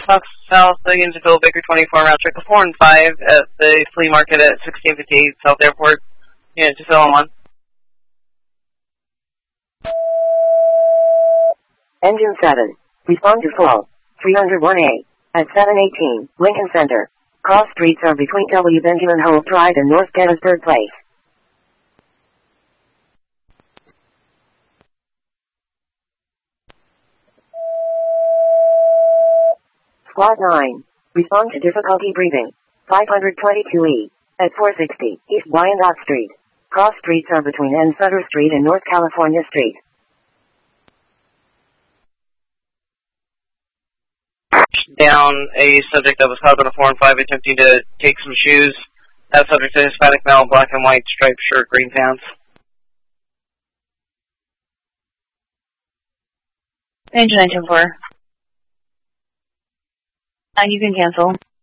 Fox South, Gainesville, Baker 24, round trip 4 and 5 at the flea market at 1658 South Airport. Yeah, just fill on 1. Engine 7. Respond to fall. 301A. At 718, Lincoln Center. Cross streets are between W. Benjamin Holt Drive and North Gettysburg Place. Squad 9. Respond to difficulty breathing. 522E. At 460, East Wyandotte Street. Cross streets are between N. Sutter Street and North California Street. Down a subject that was caught on a 4 and 5 attempting to take some shoes. That subject is Hispanic male, black and white, striped shirt, green pants. Engine 924. You can cancel.